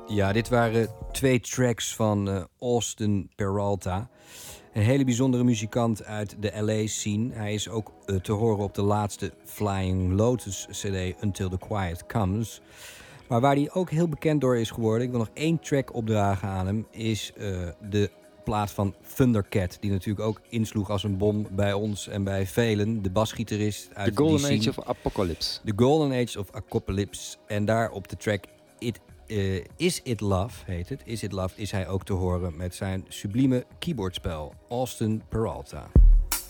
Ja, dit waren 2 tracks van Austin Peralta. Een hele bijzondere muzikant uit de LA-scene. Hij is ook te horen op de laatste Flying Lotus-cd Until the Quiet Comes. Maar waar hij ook heel bekend door is geworden, ik wil nog 1 track opdragen aan hem, is de plaat van Thundercat, die natuurlijk ook insloeg als een bom bij ons en bij velen. De basgitarist uit The Golden die Age of Apocalypse. The Golden Age of Apocalypse. En daar op de track Is It Love, heet het. Is It Love is hij ook te horen met zijn sublieme keyboardspel. Austin Peralta.